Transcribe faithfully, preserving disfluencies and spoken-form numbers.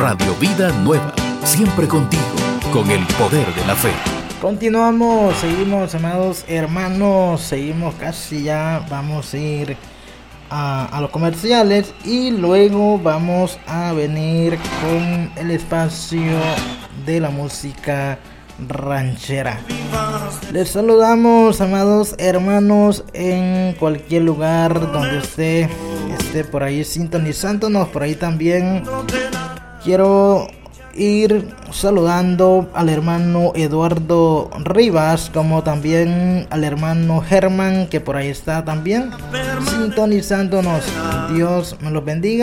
Radio Vida Nueva, siempre contigo, con el poder de la fe. Continuamos, seguimos, amados hermanos, seguimos casi ya, vamos a ir a, a los comerciales y luego vamos a venir con el espacio de la música ranchera. Les saludamos, amados hermanos, en cualquier lugar donde usted esté por ahí sintonizándonos. Por ahí también quiero ir saludando al hermano Eduardo Rivas, como también al hermano Germán, que por ahí está también sintonizándonos. Dios me los bendiga.